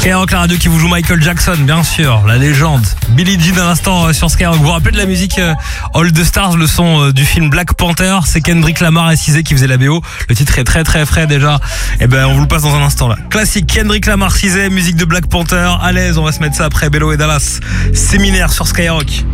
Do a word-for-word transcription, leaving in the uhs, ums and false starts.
Skyrock, la radio qui vous joue Michael Jackson, bien sûr, la légende. Billie Jean à l'instant sur Skyrock. Vous vous rappelez de la musique euh, All the Stars, le son euh, du film Black Panther? C'est Kendrick Lamar et Cizé qui faisait la B O. Le titre est très très frais déjà. Et ben on vous le passe dans un instant là. Classique, Kendrick Lamar, Cizé, musique de Black Panther. À l'aise, on va se mettre ça après Bello et Dallas. Séminaire sur Skyrock.